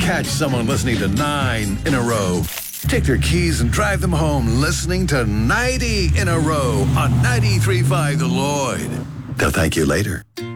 catch someone listening to 9 in a row. Take their keys and drive them home listening to 90 in a row on 93.5 The Lloyd. They'll thank you later.